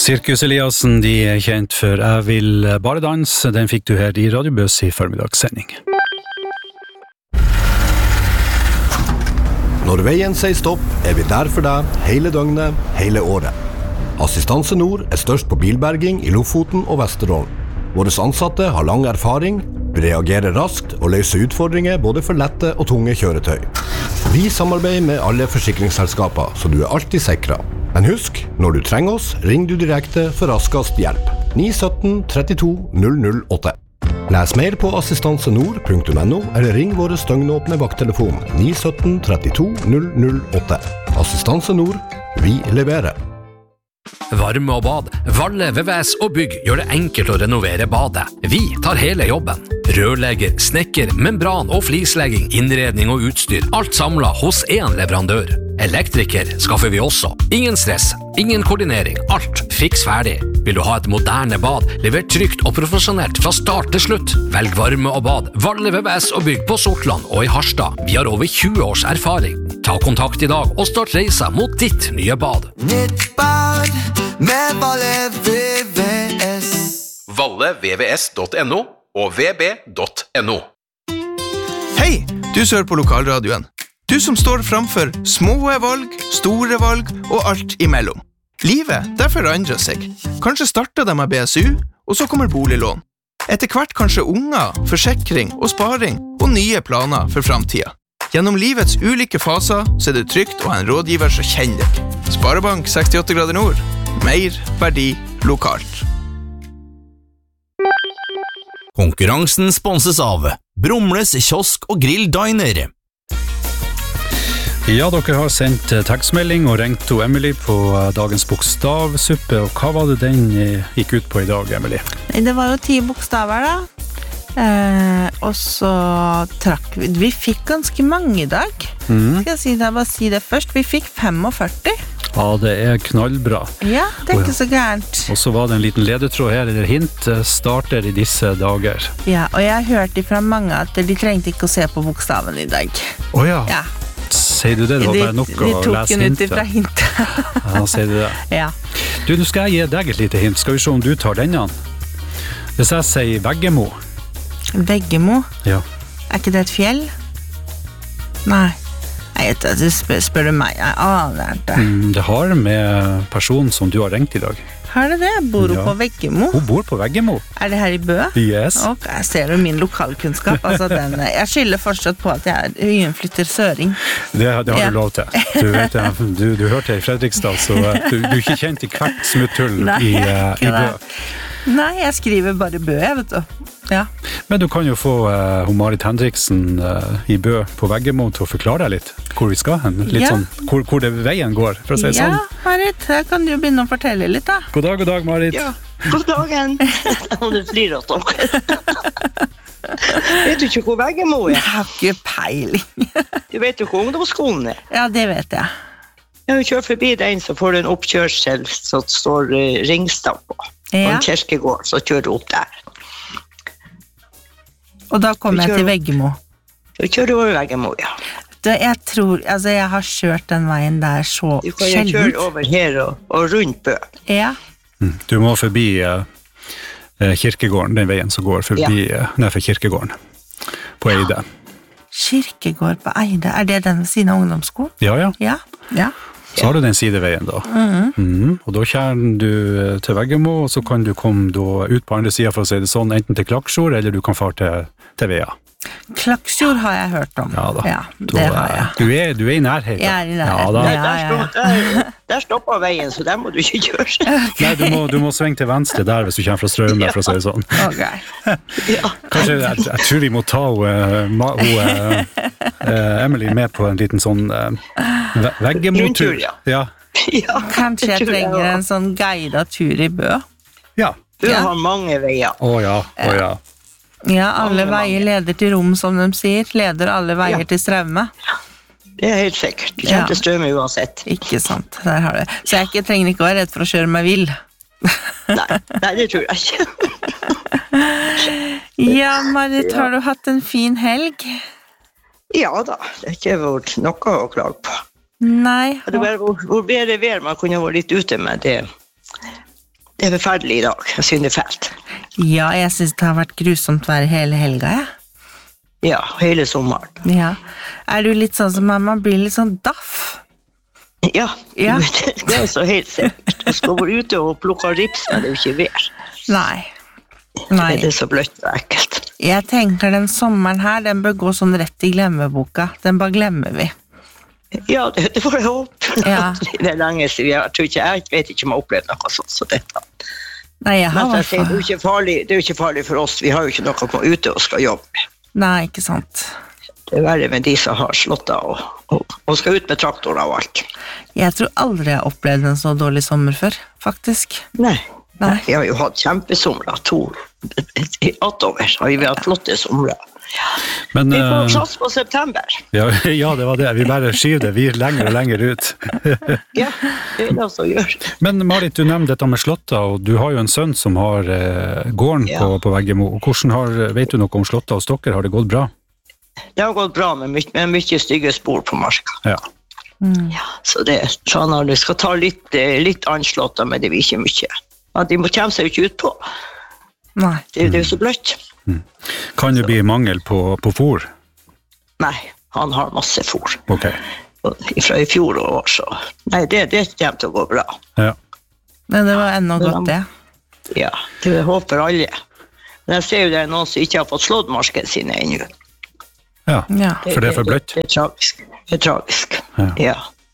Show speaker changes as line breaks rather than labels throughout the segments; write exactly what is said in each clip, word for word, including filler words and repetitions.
Sirkus Eliassen, de er kjent for Jeg vil bare danse. Den fikk du her i Radio Bøs i formidagssending.
Når veien sier stopp, er vi der for deg hele døgnet, hele året. Assistanse Nord er størst på bilberging i Lofoten og Vesterålen. Våre ansatte har lang erfaring, reagerer raskt og løser utfordringer både for lette og tunge kjøretøy. Vi samarbeider med alle forsikringsselskaper, så du er alltid sikret. Men husk, når du trenger oss, ring du direkte for raskest hjelp. ni sytten trettito null null åtte. Les mer på assistansenord punktum no eller ring våre støgnåpne vakttelefon ni sytten trettito null null åtte. Assistanse Nord, vi leverer.
Varme og bad, Valle, V V S og bygg gjør det enkelt å renovere badet. Vi tar hele jobben. Rørlegger, snekker, membran og flislegging, innredning og utstyr, alt samlet hos en leverandør. Elektriker skaffer vi også. Ingen stress, ingen koordinering, alt fiks ferdig. Vil du ha et moderne bad, levert trygt og profesjonelt fra start til slutt? Velg varme og bad, Valle, V V S og bygg på Sortland og i Harstad. Vi har over tjue års erfaring. Ta kontakt i dag og start reisa mot ditt nye bad.
Nytt bad med Valle V V S.
valle v v s punktum no og v b punktum no.
Hei, du som hører på lokalradioen. Du som står framfor små valg, store valg og alt imellom. Livet, det forandrer seg. Kanskje starter det med B S U, og så kommer boliglån. Etter hvert kanskje unger, forsikring og sparing og nye planer for fremtiden. Gjennom livets ulike faser så er det trygt å ha en rådgiver som kjenner deg. Sparebank sekstiåtte grader nord. Mer verdi lokalt.
Konkurransen sponses av Brumles kiosk og grill diner.
Ja, dere har sendt tekstmelding og ringt til Emily på dagens bokstavsuppe, og hva var det den gikk ut på i dag, Emily?
Det var jo ti bokstaver da, eh, og så trakk vi, vi fikk ganske mange i dag, mm. skal jeg si det, bare si det først, vi fikk førtifem.
Ja, det er knallbra.
Ja, det er ikke så gærent.
Og så var det en liten ledetråd her, eller hint, starter i disse dager.
Ja, og jeg hørte fra mange at de trengte ikke å se på bokstaven i dag.
Åja.
Ja.
Sier du det? Det var bare nok å lese hintet.
De tok en ut ifra hintet.
Ja, sier du det.
Ja.
Du, nå skal jeg gi deg et lite hint. Skal vi se om du tar denne? Hvis jeg sier Veggemo.
Veggemo?
Ja.
Er ikke det et fjell? Nei. Jeg vet ikke, spør, spør du meg. Jeg aner ikke.
Mm, det har med personen som du har ringt i dag.
Har det det? Bor hun
ja.
på Veggemo?
Hun bor på Veggemo.
Er det her i Bø?
Yes.
Ok, jeg ser jo min lokalkunnskap. Altså den, jeg skylder fortsatt på at jeg er innflytter søring.
Det, det har
ja.
du lov til. Du, vet, du, du hørte i Fredrikstad, så du, du er ikke kjent i hvert smutthull i, uh, i Bø.
Nei, jeg skriver bare Bø, jeg vet du. Ja.
Men du kan jo få uh, Marit Henriksen uh, i Bø på Veggemo til å forklare deg litt hvor vi skal hen. Litt
ja.
sånn, hvor, hvor det veien går, for å si
ja,
sånn.
Ja, Marit, her kan du begynne å fortelle litt da.
God dag, god dag, Marit.
Ja, god dagen. Og du flyr åt dere. Vet du ikke hvor Veggemo er?
Jeg har ikke peiling.
Du vet jo hvor ungdomsskolen er.
Ja, det vet jeg.
Ja, du kjører forbi den, så får du en oppkjørsel som står uh, Ringstad på. Ja. Og en kirkegård, så kjører du opp der.
Og da kommer jeg til Veggemo.
Så kjører du over Veggemo, ja.
Det, jeg tror, altså jeg har kjørt den veien der så sjeldent.
Du kan jo kjøre over her og, og rundt Bø.
Ja.
Mm. Du må forbi uh, kirkegården, den veien som går forbi, ja. uh, ned for kirkegården på Eide.
Kirkegård på Eide, er det den ved siden av ungdomsskolen?
Ja, ja.
Ja, ja.
Så har du den sideveien da. Mm. Mm. Og da kjører du til Veggemo, og så kan du komme da ut på andre siden, for å si det sånn, enten til Klaksjord, eller du kan fare til, til Vea.
Klaksjord har jeg hørt om.
Ja da.
Ja, det
da,
har jeg.
Du er, du er i nærheten.
Jeg er i nærheten.
Ja, da.
Der, der, stopper, der, der stopper veien, så der må du ikke kjøre.
Nei, du må, du må svinge til venstre der hvis du kommer fra Strøm, ja. For å si det sånn.
Ok.
Ja.
Kanskje, jeg, jeg tror vi må ta uh, ma, uh, uh, Emily med på en liten sånn uh, Veggemo-tur.
Ja.
Ja.
Ja,
kanskje jeg trenger en sånn guidet tur i Bø.
Ja.
Du har mange veier.
Å ja, å ja.
Ja, alle mange, veier mange. Leder til rom, som de sier. Leder alle veier ja. Til Straume.
Det er helt sikkert. Du kommer ja. Til Straume uansett.
Ikke sant, der har du. Så jeg ikke, trenger ikke å være redd for å kjøre meg vill.
nei, nei, det tror jeg ikke.
Ja, Marit, har du hatt en fin helg?
Ja da, det er ikke vært noe å klage på.
Nei.
Det var hvor, hvor bedre vær man kunne vært litt ute med det. Det er forferdelig i dag, jeg synes det er fælt.
Ja, jeg synes det har vært grusomt vær hele helga, ja.
Ja, hele sommeren.
Ja. Er du litt sånn som meg, man blir litt sånn daff?
Ja,
Ja.
det er så helt sikkert. Jeg skal være ute og plukke rips, men det er jo ikke vær.
Nei. Nei.
Det er så bløtt og ekkelt.
Jeg tenker den sommeren her, den bør gå sånn rett i glemmeboka. Den bare glemmer vi.
Ja, det, det får jeg håpe.
Ja.
Det er lenge siden. Jeg, tror ikke, jeg vet ikke om jeg har opplevd noe sånt som dette.
Nei, jeg har
Men jeg
hvert
sier, det, er
fall...
jo ikke farlig, det er jo ikke farlig for oss. Vi har jo ikke noe på ute og skal jobbe.
Nei, ikke sant.
Det er verre med de som har slått av og, og, og skal ut med traktorer og alt.
Jeg tror aldri jeg har opplevd en så dårlig sommer før, faktisk.
Nei,
Nei.
vi har jo hatt kjempesomrer, to, i attover har vi hatt flotte somrer.
Men,
Vi får
eh,
plass på september.
ja, ja, det var det. Vi bare skyver det, vi er lenger og lenger ut.
Ja, det er det som gjør.
Men Marit, du nevnte dette med Slåtta, og du har jo en sønn som har eh, gården
Ja.
på, på Veggemo. Hvordan har, vet du noe om Slåtta hos dere? Har det gått bra?
Det har gått bra med mye, med mye stygge spor på marska.
Ja.
Ja, så det er sånn at det skal ta litt, eh, litt anslått, men det blir ikke mye. Ja, de må kjemme seg jo ikke ut på.
Nei.
Det, det er jo så bløtt.
Kan det bli mangel på, på fôr?
Nei, han har masse fôr.
Ok.
Og fra i fjor og år, så... Nei, det, det kommer til å gå bra.
Ja.
Men det var enda godt det.
Ja, det håper alle. Men jeg ser jo det er noen som ikke har fått slått marsken sine ennå.
Ja,
Ja.
for det er for bløtt.
Det, det er tragisk. Det er tragisk.
Ja.
Ja.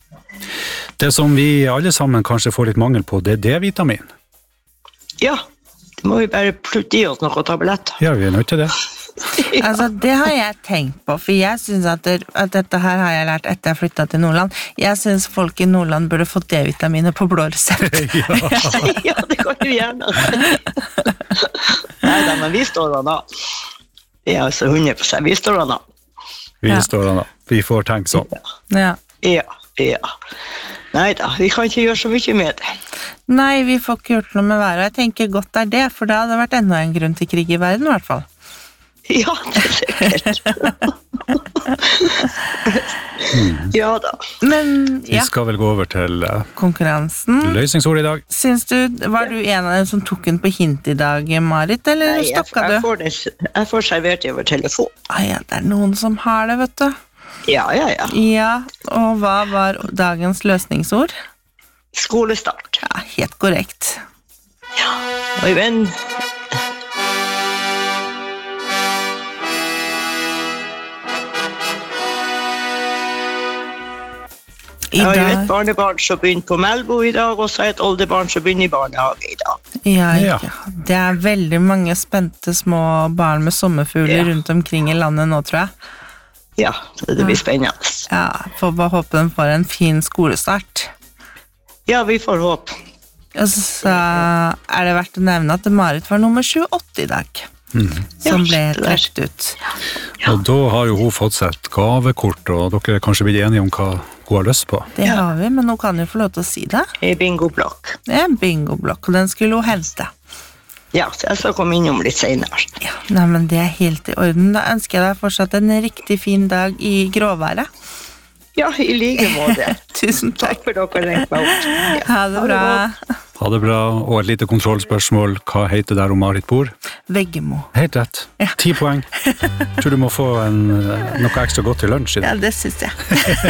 Det som vi alle sammen kanskje får litt mangel på, det er D-vitamin.
Ja, det må vi bare plutte i oss noen tabletter.
Ja, vi er nødt til det.
Altså, det har jeg tenkt på, for jeg synes at, det, at dette her har jeg lært etter jeg flyttet til Nordland. Jeg synes folk i Nordland burde få D-vitaminer på blå resept.
Ja, det kan du gjerne. Nei da, men vi står da da. Vi er altså hundre prosent, vi står da da.
Vi
Ja.
står da. Vi får tenke sånn.
Ja.
Ja, ja. Nei da, vi kan ikke gjøre så mye med det.
Nei, vi får ikke gjort noe med været, og jeg tenker godt er det, for det hadde vært enda en grunn til krig i verden, i hvert fall.
Ja, det er sikkert. Ja da.
Men,
Vi
ja,
skal vel gå over til uh,
konkurransen.
løsningsord i dag.
Syns du, var du en av dem som tok den på hint i dag, Marit, eller
Nei, jeg,
stokka
jeg,
du?
får det, jeg får servert det over telefon.
Ah, ja, det er noen som har det, vet du.
Ja, ja, ja.
Ja, og hva var dagens løsningsord?
Skolestart.
Ja, helt korrekt.
Oi, venn.
I
Jeg har jo et
dag,
barnebarn som begynner på Melbo i dag, og så har jeg et oldebarn som begynner i barnehage i dag.
ja,
Ja.
ja, det er veldig mange spente små barn med sommerfugler
Ja.
rundt omkring i landet nå, tror jeg.
Ja, så det blir spennende.
Ja, får bare håpe de får en fin skolestart.
Ja, vi får håpe.
Og så er det verdt å nevne at Marit var nummer tjueåtte i dag, som
Ja,
ble
det der.
trekt ut.
Og da har jo hun fått seg et gavekort, og dere er kanskje blitt enige om hva hun har lyst på.
Det har vi, men hun kan jo få lov til å si det.
I bingoblokk.
Det er en bingoblokk, og den skulle hun hente.
Ja, så jeg skal komme innom litt senere.
Ja, nei, men det er helt i orden. Da ønsker jeg deg fortsatt en riktig fin dag i gråværet.
Ja, i like måte.
Tusen takk.
Takk for dere ringte meg opp. Ja,
Ha det bra.
Ha det bra, og et lite kontrollspørsmål. Hva heter der om Marit bor?
Veggemo.
Helt rett.
Ja.
Ti poeng. Tror du må få en, noe ekstra godt til lunsj i dag.
Ja, det synes jeg.